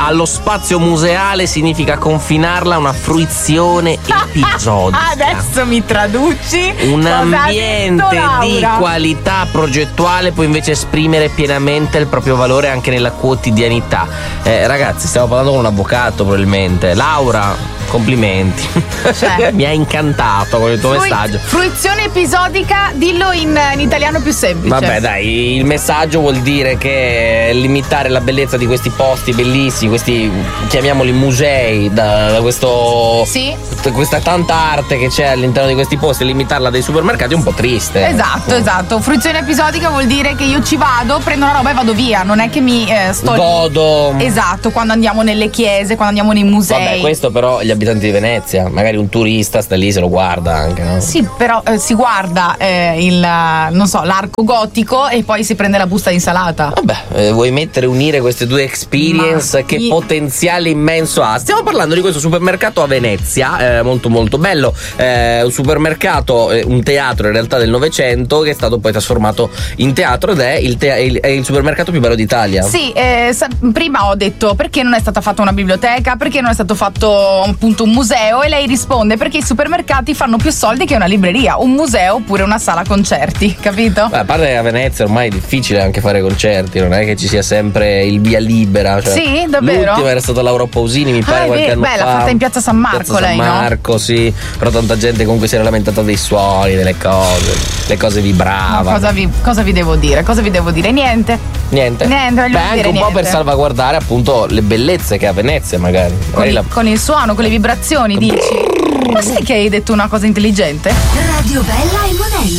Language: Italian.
allo spazio museale significa confinarla a una fruizione episodica. Adesso mi traduci. Un ambiente di qualità progettuale può invece esprimere pienamente il proprio valore anche nella quotidianità. Ragazzi, stiamo parlando con un avvocato probabilmente. Laura, complimenti. Cioè, mi ha incantato con il tuo messaggio. Fruizione episodica, dillo in italiano più semplice. Vabbè, dai, il messaggio vuol dire che limitare la bellezza di questi posti bellissimi, questi, chiamiamoli musei, da questo, sì, questa tanta arte che c'è all'interno di questi posti, e limitarla dai supermercati è un po' triste. Esatto. Fruizione episodica vuol dire che io ci vado, prendo una roba e vado via, non è che mi sto godo. Esatto, quando andiamo nelle chiese, quando andiamo nei musei. Vabbè, questo però gli abitanti di Venezia, magari un turista sta lì, se lo guarda anche, no? Sì, però si guarda l'arco gotico e poi si prende la busta di insalata. Vabbè, vuoi unire queste due experience? Che potenziale immenso ha? Stiamo parlando di questo supermercato a Venezia, molto molto bello, un supermercato, un teatro in realtà del Novecento, che è stato poi trasformato in teatro, ed è il supermercato più bello d'Italia. Sì, prima ho detto perché non è stata fatta una biblioteca, perché non è stato fatto appunto un museo, e lei risponde perché i supermercati fanno più soldi che una libreria, un museo oppure una sala concerti, capito? Beh, a parte che a Venezia ormai è difficile anche fare concerti, non è che ci sia sempre il via libera, cioè, sì, davvero? L'ultima era stata Laura Pausini, mi pare, qualche anno fa. L'ha fatta in Piazza San Marco, Piazza lei, San Marco, no? Sì, però tanta gente comunque si era lamentata dei suoni, delle cose, le cose vibravano. Cosa vi devo dire? Niente. Beh, anche un po' per salvaguardare appunto le bellezze che ha Venezia, magari con il suono, con le vibrazioni, dici? Ma sai che hai detto una cosa intelligente? Radio Bella e Monelli.